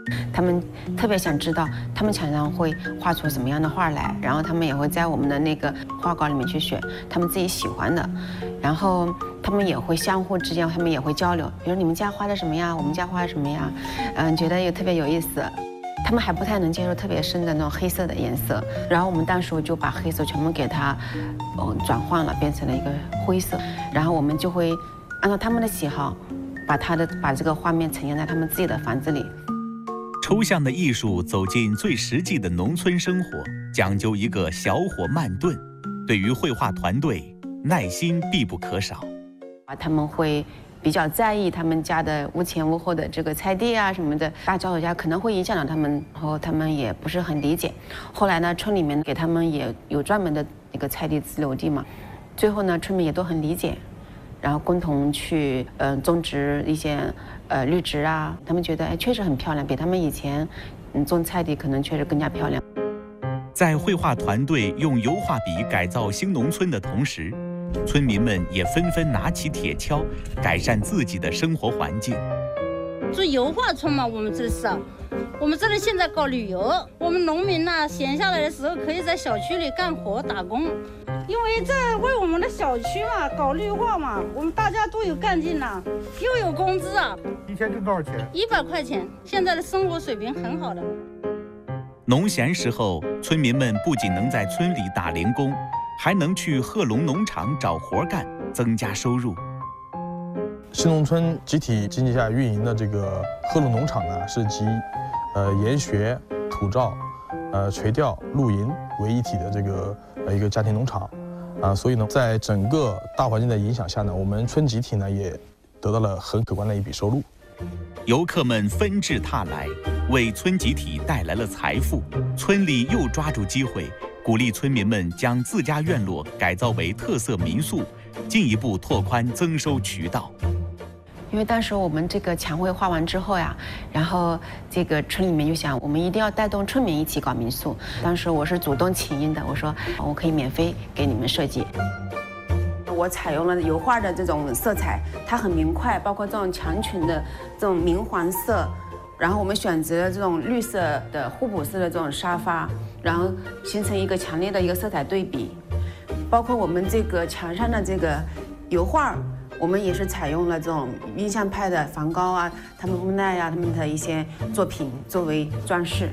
他们特别想知道他们常常会画出什么样的画来，然后他们也会在我们的那个画稿里面去选他们自己喜欢的，然后他们也会相互之间，他们也会交流，比如你们家画的什么呀，我们家画的什么呀，觉得也特别有意思。他们还不太能接受特别深的那种黑色的颜色，然后我们当时就把黑色全部给它，转换了，变成了一个灰色，然后我们就会按照他们的喜好，把这个画面呈现在他们自己的房子里。 抽象的艺术走进最实际的农村生活，讲究一个小火慢炖。对于绘画团队，耐心必不可少。 他们会比较在意他们家的屋前屋后的这个菜地啊什么的，大脚手架可能会影响到他们，然后他们也不是很理解。后来呢，村里面给他们也有专门的一个菜地自留地嘛，最后呢，村民也都很理解，然后共同去种植一些绿植啊，他们觉得确实很漂亮，比他们以前种菜地可能确实更加漂亮。 在绘画团队用油画笔改造新农村的同时，村民们也纷纷拿起铁锹，改善自己的生活环境。 做油画村嘛，我们这里现在搞旅游，我们农民呢，闲下来的时候可以在小区里干活打工，因为在为我们的小区嘛搞绿化嘛，我们大家都有干劲呐，又有工资啊。 一天挣多少钱 ？100块钱，现在的生活水平很好的。 农闲时候，村民们不仅能在村里打零工，还能去贺龙农场找活干，增加收入。 新农村集体经济下运营的这个贺龙农场呢，是集研学、土照、垂钓、露营为一体的这个一个家庭农场所以呢，在整个大环境的影响下呢，我们村集体呢也得到了很可观的一笔收入。 游客们纷至沓来，为村集体带来了财富。村里又抓住机会，鼓励村民们将自家院落改造为特色民宿，进一步拓宽增收渠道。 因为当时我们这个墙绘画完之后呀，然后这个村里面就想，我们一定要带动村民一起搞民宿。当时我是主动请缨的，我说我可以免费给你们设计。我采用了油画的这种色彩，它很明快，包括这种墙裙的这种明黄色，然后我们选择了这种绿色的互补色的这种沙发，然后形成一个强烈的一个色彩对比。包括我们这个墙上的这个油画，我们也是采用了这种印象派的梵高啊、他们莫奈啊他们的一些作品作为装饰。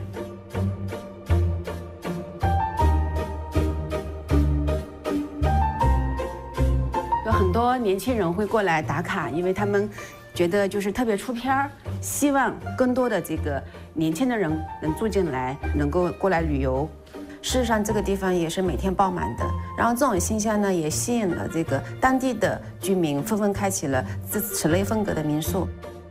很多年轻人会过来打卡，因为他们觉得就是特别出片儿，希望更多的这个年轻的人能住进来，能够过来旅游。事实上，这个地方也是每天爆满的。然后这种现象呢，也吸引了这个当地的居民纷纷开启了此类风格的民宿。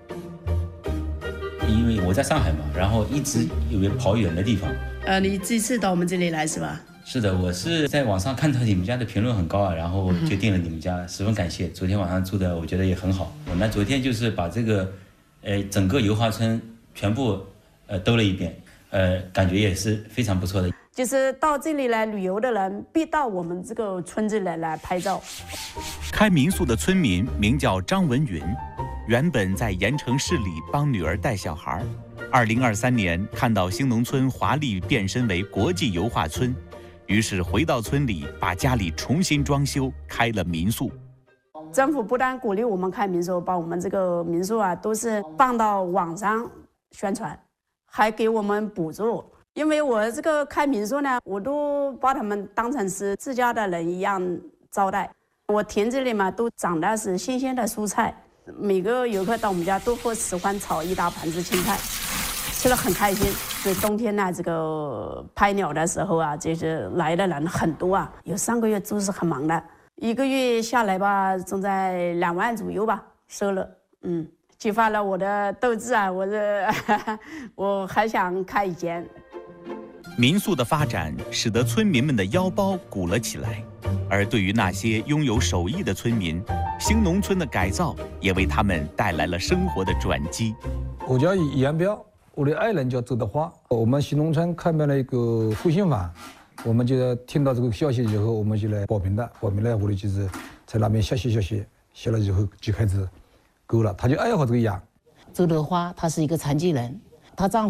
因为我在上海嘛，然后一直有没有跑远的地方。 你这次到我们这里来是吧？ 是的，我是在网上看到你们家的评论很高啊，然后就订了你们家，十分感谢。昨天晚上住的，我觉得也很好。我呢，昨天就是把这个，整个油画村全部兜了一遍，感觉也是非常不错的。 就是到这里来旅游的人，必到我们这个村子来拍照。 开民宿的村民名叫张文云，原本在盐城市里帮女儿带小孩。2023年看到新农村华丽变身为国际油画村。于是回到村里，把家里重新装修，开了民宿。 政府不但鼓励我们开民宿，把我们这个民宿都是放到网上宣传，还给我们补助。因为我这个开民宿呢，我都把他们当成是自家的人一样招待。我田子里嘛，都长的是新鲜的蔬菜，每个游客到我们家都会喜欢炒一大盘子青菜。吃得很开心，所以冬天呢，这个拍鸟的时候就是来的人很多有3个月都是很忙的，1个月下来吧，总在2万左右吧收了，激发了我的斗志我还想开一间。 民宿的发展使得村民们的腰包鼓了起来，而对于那些拥有手艺的村民，新农村的改造也为他们带来了生活的转机。 我叫严彪。我的爱人叫周德华，我们新农村开办了一个复兴坊，我们就听到这个消息以后，我们就来报名的。报名了，我的就是在那边学习，学了以后就开始够了，他就爱好这个养。 周德华他是一个残疾人，她丈夫